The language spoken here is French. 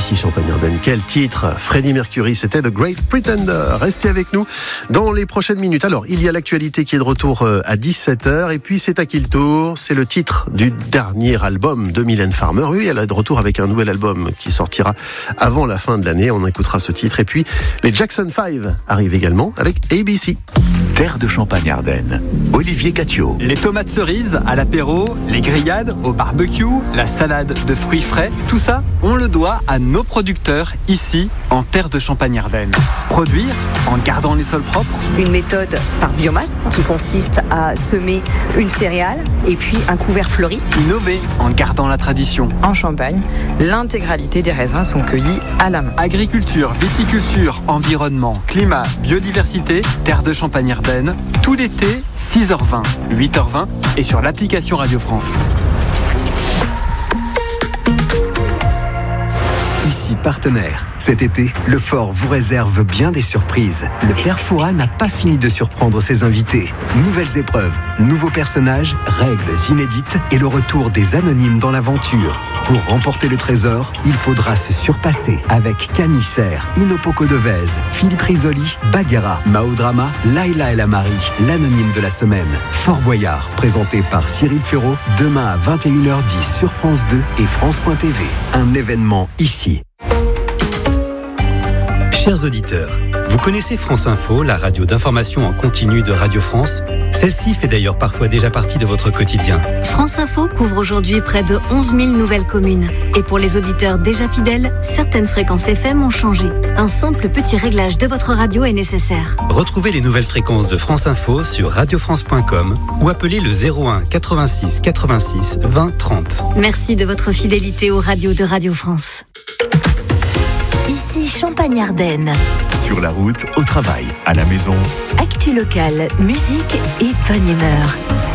Ici Champagne-Ardenne, quel titre! Freddie Mercury, c'était The Great Pretender. Restez avec nous dans les prochaines minutes. Alors, il y a l'actualité qui est de retour à 17h, et puis c'est à qui le tour? C'est le titre du dernier album de Mylène Farmer. Oui, elle est de retour avec un nouvel album qui sortira avant la fin de l'année. On écoutera ce titre. Et puis, les Jackson 5 arrivent également avec ABC. Terre de Champagne-Ardenne, Olivier Catio. Les tomates cerises à l'apéro, les grillades au barbecue, la salade de fruits frais, tout ça, on le doit à nos producteurs ici, en Terre de Champagne-Ardenne. Produire en gardant les sols propres. Une méthode par biomasse qui consiste à semer une céréale et puis un couvert fleuri. Innover en gardant la tradition. En Champagne, l'intégralité des raisins sont cueillis à la main. Agriculture, viticulture, environnement, climat, biodiversité, Terre de Champagne-Ardenne, tout l'été, 6h20, 8h20 et sur l'application Radio France. Ici partenaire. Cet été, le Fort vous réserve bien des surprises. Le Père Fouras n'a pas fini de surprendre ses invités. Nouvelles épreuves, nouveaux personnages, règles inédites et le retour des anonymes dans l'aventure. Pour remporter le trésor, il faudra se surpasser avec Camille Serre, Inopoko Devez, Philippe Risoli, Bagheera, Mao Drama, Laila El Amari, l'anonyme de la semaine. Fort Boyard, présenté par Cyril Ferraud, demain à 21h10 sur France 2 et France.tv. Un événement ici. Chers auditeurs, vous connaissez France Info, la radio d'information en continu de Radio France? Celle-ci fait d'ailleurs parfois déjà partie de votre quotidien. France Info couvre aujourd'hui près de 11 000 nouvelles communes. Et pour les auditeurs déjà fidèles, certaines fréquences FM ont changé. Un simple petit réglage de votre radio est nécessaire. Retrouvez les nouvelles fréquences de France Info sur radiofrance.com ou appelez le 01 86 86 20 30. Merci de votre fidélité aux radios de Radio France. Ici Champagne-Ardenne. Sur la route, au travail, à la maison. Actu locale, musique et bonne humeur.